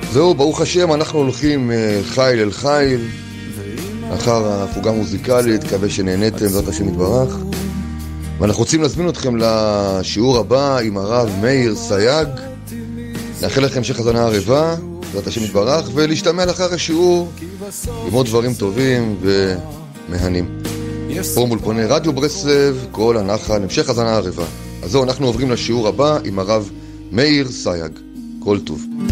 זהו, ברוך השם, אנחנו הולכים חיל אל חיל אחר ההפוגה מוזיקלית, מקווה שנהניתם, זאת השם יתברך. ואנחנו רוצים להזמין אתכם לשיעור הבא עם הרב מאיר סייג. נאחל לכם שחזנה ערבה, זאת השם יתברך, ולהשתמע לאחר השיעור עם עוד דברים טובים ומהנים. פה מול פונה רדיו ברסלב, כל הנחל, המשך חזנה ערבה. אז זהו, אנחנו עוברים לשיעור הבא עם הרב מאיר סייג. כל טוב.